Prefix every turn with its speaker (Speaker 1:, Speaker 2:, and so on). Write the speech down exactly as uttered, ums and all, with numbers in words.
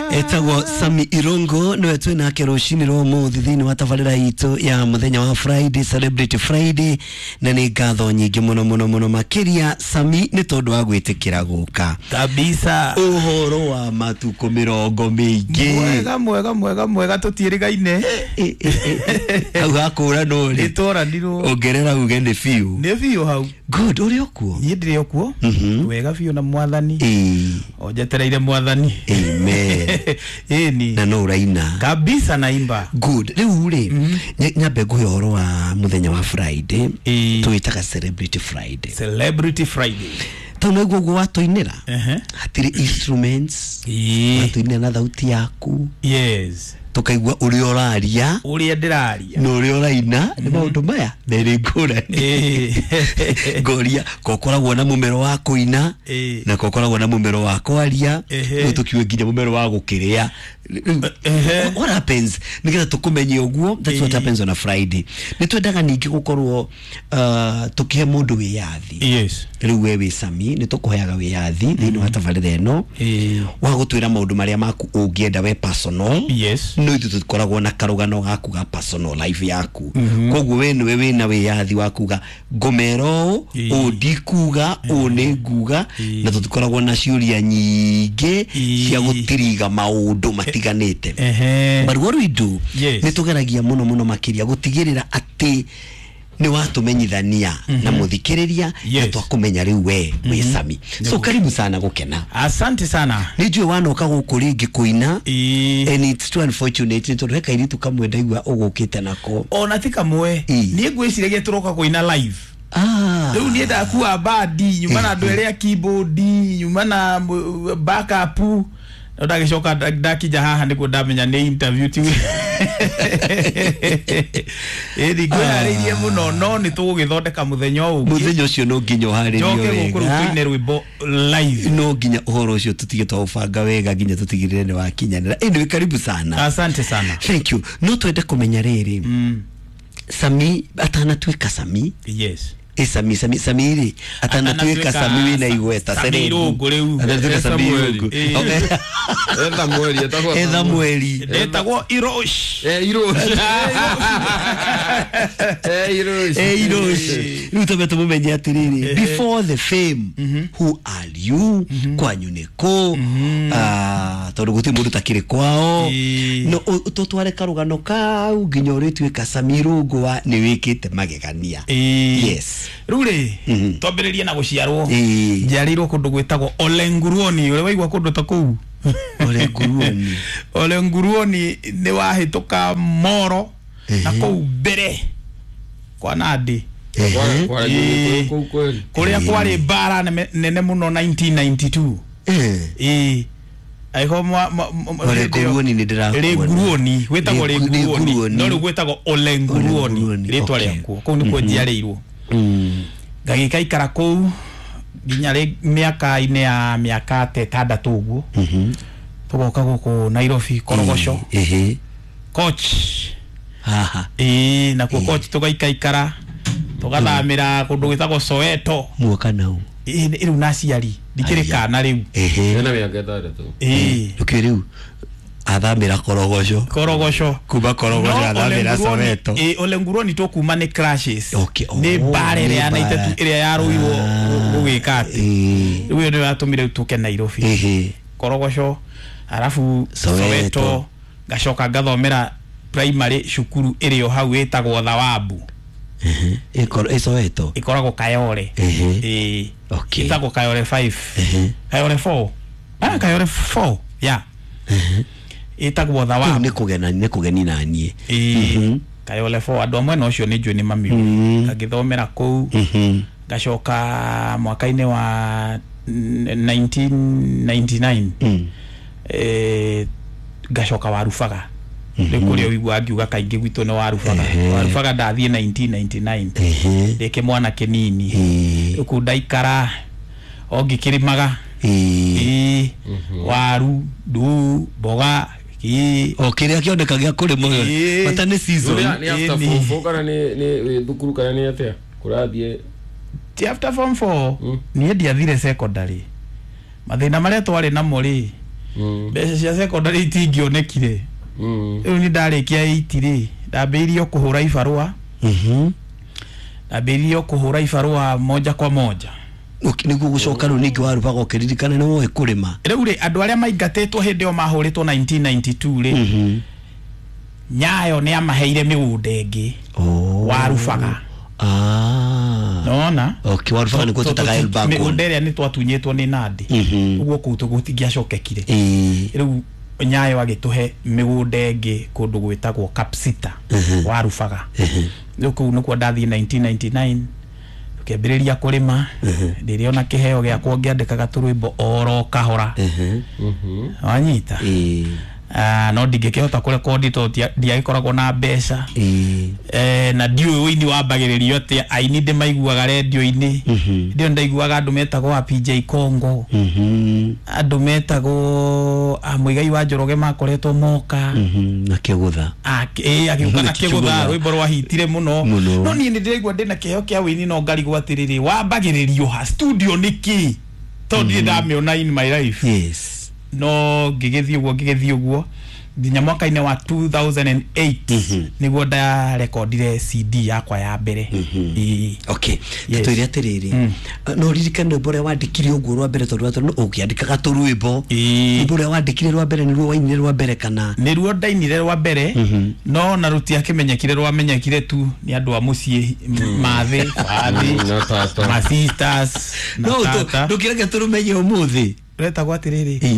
Speaker 1: Etagwo Sami Irongo no etwe na keroshini ro mo thini wa tabarira itu ya muthenya wa Friday, Celebrity Friday, na ni ngatho nyingi muno muno muno makiria Sami ni tondu wa gwitikira guka
Speaker 2: kabisa
Speaker 1: uhoro wa matuko mirongo mingi
Speaker 2: mwega mwega mwega mwega tutirigaine
Speaker 1: au hakura no ri
Speaker 2: itora ndiro
Speaker 1: ongerera uge ni fiu
Speaker 2: ni fiu hau
Speaker 1: good uri okuo
Speaker 2: ni ndire okuo wega fiu na mwathani
Speaker 1: eh
Speaker 2: ojetereire mwathani
Speaker 1: amen
Speaker 2: eni
Speaker 1: na no uraina
Speaker 2: kabisa naimba
Speaker 1: good riu ri nyambe guhoro wa muthenya wa Friday tuitaga Celebrity Friday
Speaker 2: Celebrity Friday
Speaker 1: tano iguo gwa toinera
Speaker 2: ehe
Speaker 1: hatire instruments toinera na thauti yaku
Speaker 2: yes
Speaker 1: tukaigua uri oraria
Speaker 2: uri ndiraria
Speaker 1: no uri oraina ni maundu maya neri ngura
Speaker 2: eh
Speaker 1: goria kokoragwo na mumero wa kuina na kokoragwo na mumero wa kwaria no tukiwe nginya mumero wa gukiria what happens nigetha tukumenye uguo that's what happens on a Friday nitwendaga ningi gukorwo uh, tukihe mundu wiyathi
Speaker 2: yes
Speaker 1: riu wewe Sami ni tukuheaga wiyathi thini wa tabarira eno wa gutwira maundu maria maku ungienda we personal
Speaker 2: yes
Speaker 1: no itu tukoragwo na karugano gaku ga personal life yaku koguo we ni we na wiyathi wakuga ngomero ondikuga onenguga na tukoragwo na ciuria nyingi cia gutiriga maundu matiganite but what we do ni tugeragia muno muno makiria gutigirira ati ni watumenyithania na muthikiriria na twakumenya riu we we Sami so karibu sana gukena
Speaker 2: asante sana
Speaker 1: nijue wanoka guku ringi kuina and it's too unfortunate to reka iritu kamwe ndaigua ugukite nako
Speaker 2: ona tika mwe ni ngwiciragia turoka kuina live
Speaker 1: ah
Speaker 2: riu ni ndakuwa badi nyuma na ndwerea keyboard nyuma na backup ndagicoka ndakija haha niko ndamenya ni interview ti edi gwaririe muno no ni tugithondeka muthenya ugu
Speaker 1: muthenya ucio no nginya haririo
Speaker 2: wega joke gukurutuine rwimbo live
Speaker 1: no nginya uhoro ucio tutige twabanga wega nginya tutigirire ni wakinyanira ende karibu sana
Speaker 2: asante sana
Speaker 1: thank you no twende kumenya riri mm. Sami atana twika Sami
Speaker 2: yes
Speaker 1: Sami Sami Samiri atana twika Sami na igweta
Speaker 2: serero
Speaker 1: atana twika Sami okay
Speaker 3: enda mweli etagwo
Speaker 1: enda mweli
Speaker 2: etagwo Irosh
Speaker 3: eh Irosh eh Irosh
Speaker 1: eh Irosh nutabeto mumenye atiriri before the fame who are you kwanyu neko ah tondu guti mundu takire kwao no utotware karugano ka nginya uritwika Sami rugo wa ni wikite magegania yes rure twambiririe na guciarwo njarirwo kundu gwitagwo Olenguruoni uri waigwa kundu ta kuu Olenguruoni
Speaker 2: Olenguruoni ni wahituka Moro na kuu mbere kwa Nandi kuria kwari bara nene muno nineteen ninety-two eh aiho
Speaker 1: Olenguruoni ni ndira
Speaker 2: Olenguruoni wetagwo Olenguruoni no ri gwetagwo Olenguruoni ritwa riakuo kuu ni kwa njiarirwo ngagika ikara kuu ginya ri miaka ine ya miaka tetandatu uguo mhm tugoka guku Nairobi Korogosho ehe coach aha eh na ku coach tugaika ikara tugathamira kundu gitagwo Soweto
Speaker 1: muoka nau
Speaker 2: eh riu naciari ndikirika na riu
Speaker 3: ehe na miaka tetandatu
Speaker 2: eh
Speaker 1: ukiriu athamira Korogosho
Speaker 2: Korogosho
Speaker 1: kuba Korogosho athamira Soweto
Speaker 2: eh Olenguruoni to kuma ni crashes
Speaker 1: okay
Speaker 2: ni bare ria na itetu iria yaruirwo gugikati riu ni atumire tuke Nairobi
Speaker 1: ehe
Speaker 2: Korogosho arafu Soweto gacoka ngathomera primary shukuru irio hau etagwo Thawabu
Speaker 1: ehe ikoro Soweto
Speaker 2: ikoragwo Kayore
Speaker 1: ehe
Speaker 2: eh okay etagwo Kayore five ehe Kayore four ah Kayore four ya ehe etagwo Thawabu
Speaker 1: ni kugena ni kugeni nanie
Speaker 2: eh Kayore four andu amwe no cio ni njui ni mami ngagithomera ku gacoka mwaka-ine wa nineteen ninety-nine eh gacoka Warubaga ndikurio wigwa akiuga kaingi gwitu no Warubaga Warubaga ndathie nineteen ninety-nine reke mwana kinini ku ndaikara ongikirimaga eh waru du boga ki
Speaker 3: okiria
Speaker 1: kioneka gya kuri moyo bata ni season
Speaker 3: ni after form four kana ni ni thukuru kana ni atia kurathie
Speaker 2: ti after form four ni ndiathire secondary mathina maria twari namo ri mbeca cia secondary itingionekire riu ni ndarikia eight ri ndambĩrĩirie kuhura ibarua
Speaker 1: mhm
Speaker 2: ndambĩrĩirie kuhura ibarua moja kwa moja
Speaker 1: niguo gucoka ru ningi warubaga ukiririkana ni woe kurima
Speaker 2: riu ri andu aria maingatĩtwo hindi o mahuritwo nineteen ninety-two ri
Speaker 1: mhm
Speaker 2: Nyayo ni amaheire migunda ingi
Speaker 1: oh
Speaker 2: warubaga
Speaker 1: ah
Speaker 2: nona
Speaker 1: okay warubaga ni gututaga elba
Speaker 2: migunda iria ni twatunyĩtwo ni Nandi
Speaker 1: mhm
Speaker 2: uguo kuu tũgũtingiacokekire
Speaker 1: eh
Speaker 2: riu Nyayo agituhe migunda ingi kundu gwitagwo Kapsita warubaga riu kuu nikuo ndathie nineteen ninety-nine tukĩambĩrĩria kurima ndirio na kiheo giakwa ngiandĩkaga tũrwĩmbo oro kahora
Speaker 1: mhm
Speaker 2: wanyita
Speaker 1: eh
Speaker 2: ah no ndingĩkĩhota kũrekondi to ndiagĩkoragwo na mbeca
Speaker 1: eh
Speaker 2: eh na ndiũ wĩini wambagĩrĩrio atĩa aini ndĩmaiguaga radio-inĩ ndio ndaiguaga andũ metagwo a P J Congo
Speaker 1: mhm
Speaker 2: andũ metagwo a Muigai wa Njoroge makoretwo moka
Speaker 1: mhm na kĩgũtha
Speaker 2: eh akiuga na kĩgũtha rwĩmbo rwahitire mũno no niĩ nĩndĩraigua ndĩna kĩheo kĩa wĩini no ngarigwo atĩrĩrĩ wambagĩrĩrio ha studio nĩkĩ tondũ ndamĩona in my life
Speaker 1: yes
Speaker 2: no ngigithio uguo ngigithio uguo nginya mwaka-inĩ wa two thousand eight niguo nda recordire C D yakwa ya mbere
Speaker 1: okay tũire atiriri no ririkane bore wandikire uguo rwa mbere tondu tondu ukiandikaga turwimbo bore wandikire rwa mbere niruo wainire rwa mbere kana
Speaker 2: niruo ndainire rwa mbere no na rutia kimenyekire rwa menyekire tu ni andu a mucii mathi fathi ma sisters
Speaker 1: no ndukirege turumenye umuthi
Speaker 2: retagwo atiriri